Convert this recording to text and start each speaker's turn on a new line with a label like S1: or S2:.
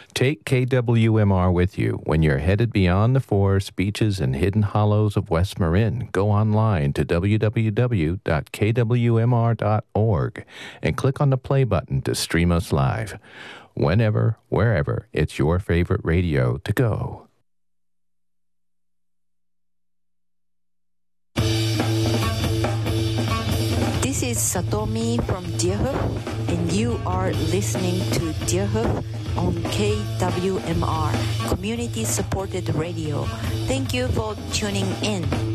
S1: Take KWMR with you when you're headed beyond the forests, beaches, and hidden hollows of West Marin. Go online to www.kwmr.org and click on the play button to stream us live. Whenever, wherever, it's your favorite radio to go.
S2: This is Satomi from Deerhoof, and you are listening to Deerhoof on KWMR, community-supported radio. Thank you for tuning in.